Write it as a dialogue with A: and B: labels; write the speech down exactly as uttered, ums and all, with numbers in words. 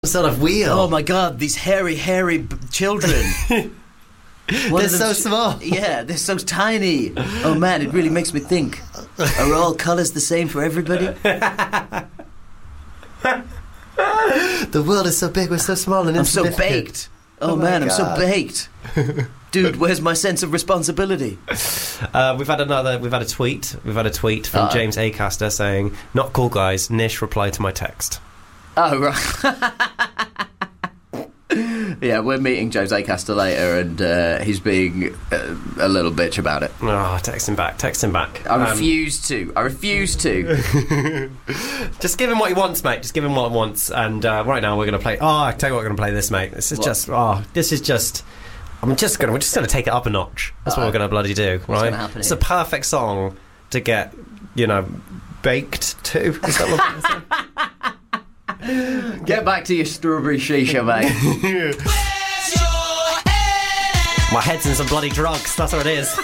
A: sort of wheel.
B: Oh my God, these hairy, hairy b- children.
A: They're so
B: sh-
A: small.
B: Yeah, they're so tiny. Oh man, it really makes me think. Are all colours the same for everybody?
A: The world is so big, we're so small and
B: I'm so
A: insignificant.
B: baked. Oh,
A: Oh my
B: man, I'm so
A: God.
B: baked. Dude, where's my sense of responsibility?
C: Uh, we've had another. We've had a tweet. We've had a tweet from
B: Uh.
C: James Acaster saying, "Not cool, guys. Nish replied to my text."
B: Oh, right. Yeah, we're meeting James Acaster later, and uh, he's being uh, a little bitch about it.
C: Oh, text him back. Text him back.
B: I
C: Um,
B: refuse to. I refuse to.
C: Just give him what he wants, mate. Just give him what he wants. And uh, right now we're going to play. Oh, I tell you what, we're going to play this, mate. This is
B: What?
C: just. Oh, this is just. I'm just going. to We're just going to take it up a notch. That's what
B: Uh-oh.
C: we're going to bloody do, right?
B: gonna happen
C: It's
B: here?
C: a perfect song to get, you know, baked to. Is that what I'm saying?
B: Get back to your strawberry shisha, mate.
C: My head's in some bloody drugs. That's what it is.